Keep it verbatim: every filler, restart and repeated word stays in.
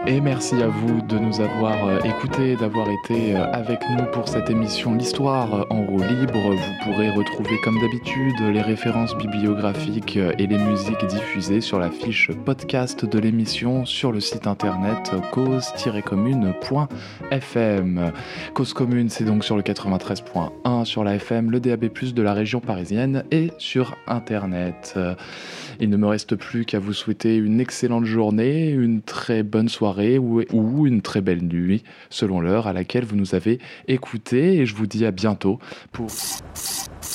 Et merci à vous de nous avoir euh, écoutés, d'avoir été euh, avec nous pour cette émission L'Histoire euh, en roue libre. Vous pourrez retrouver comme d'habitude les références bibliographiques euh, et les musiques diffusées sur la fiche podcast de l'émission sur le site internet cause tiret commune point f m. Cause Commune, c'est donc sur le quatre-vingt-treize point un sur la F M, le D A B plus, de la région parisienne et sur internet. Euh, Il ne me reste plus qu'à vous souhaiter une excellente journée, une très bonne soirée ou, ou une très belle nuit, selon l'heure à laquelle vous nous avez écoutés. Et je vous dis à bientôt pour...